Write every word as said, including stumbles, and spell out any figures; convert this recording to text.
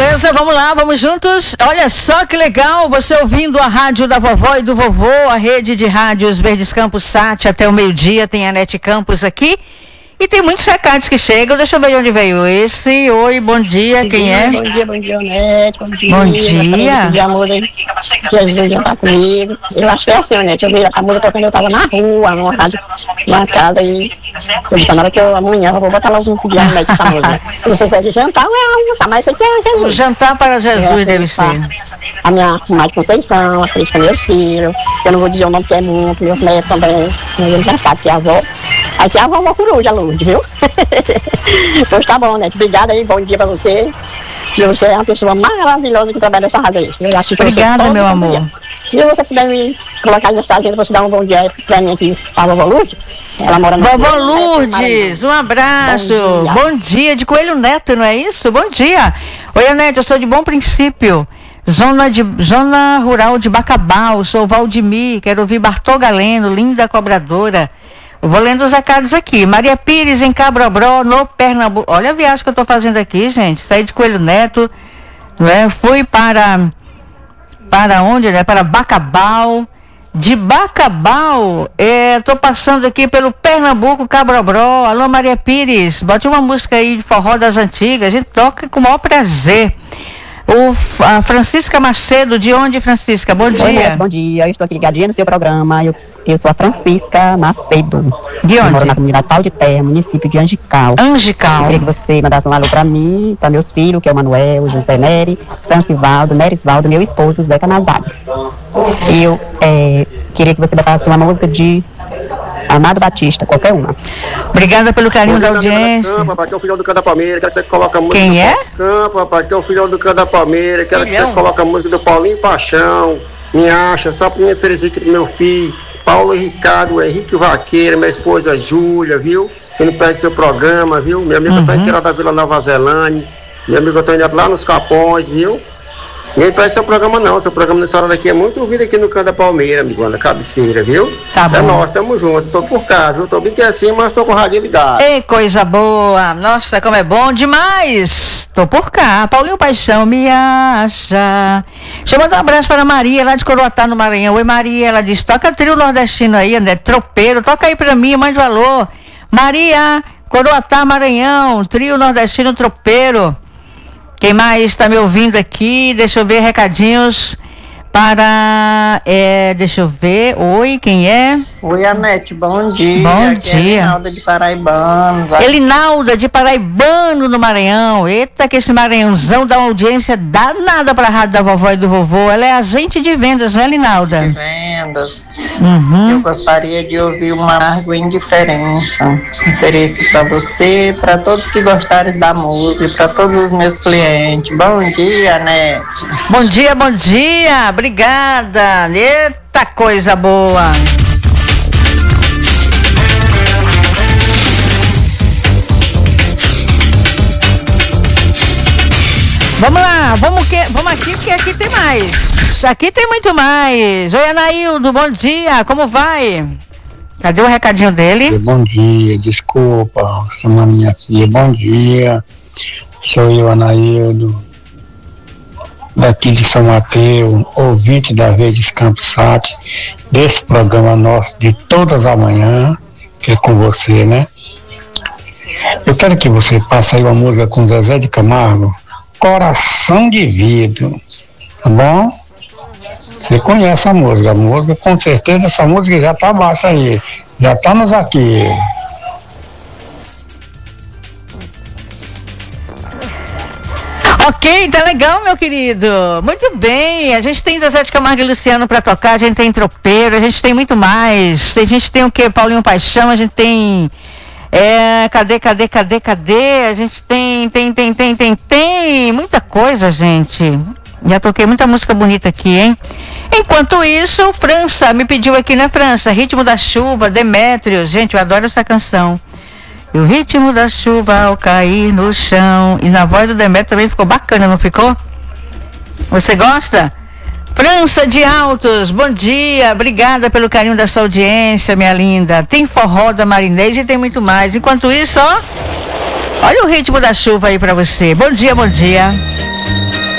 Beleza, vamos lá, vamos juntos. Olha só que legal, você ouvindo a rádio da vovó e do vovô, a rede de rádios Verdes Campos Sat, até o meio-dia tem a Nete Campos aqui. E tem muitos recados que chegam, deixa eu ver de onde veio esse. Oi, bom dia, bom quem dia, é? Bom dia, bom dia, Onete, bom dia. Bom dia. De amor aí, Jesus já tá comigo. Eu acho que é assim, Onete, eu vi essa música tocando, eu tava na rua, numa rádio, numa casa, e eu disse, na hora que eu amanhã eu vou botar lá um de Onete essa música. Não sei se é de jantar ou é almoçar, mas isso aqui é Jesus. O jantar para Jesus deve ser. A minha Mãe Conceição, a Cristina, meus filhos, eu não vou dizer o nome que é muito, meus netos também, ele já sabe que é a avó. Aqui é a vovó Coruja, Lourdes, viu? Pois tá bom, né? Obrigada aí, bom dia pra você. E você é uma pessoa maravilhosa que trabalha nessa rádio aí. Eu assisto Obrigada, você meu amor. Dia. Se você puder me colocar nessa agenda, você dar um bom dia pra mim aqui, pra vovó Lourdes. Ela mora na Vovó Lourdes, um abraço. Bom dia. Bom dia, de Coelho Neto, não é isso? Bom dia. Oi, Anete, eu sou de Bom Princípio. Zona, de, zona Rural de Bacabal, sou Valdemir, quero ouvir Bartol Galeno, linda cobradora. Eu vou lendo os recados aqui. Maria Pires, em Cabrobró, no Pernambuco. Olha a viagem que eu estou fazendo aqui, gente. Saí de Coelho Neto, né? Fui para... Para onde, né? Para Bacabal. De Bacabal, estou é, passando aqui pelo Pernambuco, Cabrobró. Alô, Maria Pires, bote uma música aí de forró das antigas. A gente toca com o maior prazer. O, a Francisca Macedo, de onde, Francisca? Bom dia. Oi, Neto, bom dia, eu estou aqui ligadinha no seu programa. Eu, eu sou a Francisca Macedo. De onde? Eu moro na comunidade Pau de Terra, município de Angical. Angical. Eu queria que você mandasse um alô para mim, para meus filhos, que é o Manuel, o José Nery, Francivaldo, Nerisvaldo, meu esposo, Zé Canazado. Eu é, queria que você botasse uma música de Amado Batista, qualquer uma. Obrigada pelo carinho da audiência. Campo, papai, que é o filho do Cão da Palmeira, quero que você coloque a música. Quem é? Campo, papai, que é o filho do Cão da Palmeira, quero Filhão. que você coloque a música do Paulinho Paixão. Me acha, só para me oferecer aqui pro meu filho, Paulo Ricardo, Henrique Vaqueira, minha esposa Júlia, viu? Que não perde seu programa, viu? Meu amigo uhum. Antônio Tirado da Vila Nova Zelândia, meu amigo Antônio lá nos Capões, viu? Nem parece seu programa não, seu programa nessa hora daqui é muito ouvido aqui no Canto da Palmeira, amigo, na cabeceira, viu? Tá bom. É nós, tamo junto, tô por cá, viu? Tô bem que assim, mas tô com o radinho ligado. Ei, coisa boa, nossa, como é bom demais. Tô por cá, Paulinho Paixão me acha. Deixa eu mandar um abraço para a Maria, lá de Coroatá, no Maranhão. Oi, Maria, ela disse, toca trio nordestino aí, André, tropeiro, toca aí pra mim, mande valor. Maria, Coroatá, Maranhão, trio nordestino tropeiro. Quem mais está me ouvindo aqui? Deixa eu ver recadinhos para... É, deixa eu ver. Oi, quem é? Oi, Anete, bom dia. Bom Aqui dia. É Elinalda de Paraibano. Elinalda de Paraibano, no Maranhão. Eita, que esse Maranhãozão dá uma audiência danada para a rádio da vovó e do vovô. Ela é agente de vendas, não é, Elinalda? De vendas. Uhum. Eu gostaria de ouvir uma Amargo Indiferença. Ofereço para você, para todos que gostarem da música, para todos os meus clientes. Bom dia, Anete. Bom dia, bom dia. Obrigada. Eita, coisa boa. Vamos lá, vamos, que, vamos aqui, porque aqui tem mais. Aqui tem muito mais. Oi, Anaildo, bom dia, como vai? Cadê o recadinho dele? Bom dia, desculpa, chamando minha filha, bom dia. Sou eu, Anaildo, daqui de São Mateus, ouvinte da Verdes Campos Sat, desse programa nosso de todas as manhãs, que é com você, né? Eu quero que você passe aí uma música com Zezé de Camargo, Coração de Vidro, tá bom? Você conhece a música, a música, com certeza essa música já tá baixa aí, já tá nos aqui. Ok, tá legal, meu querido. Muito bem, a gente tem Zezé de Camargo e Luciano pra tocar, a gente tem tropeiro, a gente tem muito mais. A gente tem o quê? Paulinho Paixão, a gente tem... É, cadê, cadê, cadê, cadê? A gente tem, tem, tem, tem, tem, tem muita coisa, gente. Já toquei muita música bonita aqui, hein? Enquanto isso, França me pediu aqui, né, França? Ritmo da Chuva, Demétrios. Gente, eu adoro essa canção. E o ritmo da chuva ao cair no chão. E na voz do Demétrio também ficou bacana, não ficou? Você gosta? França de Altos, bom dia, obrigada pelo carinho da sua audiência, minha linda. Tem forró da Marinês e tem muito mais. Enquanto isso, ó, olha o ritmo da chuva aí pra você. Bom dia, bom dia.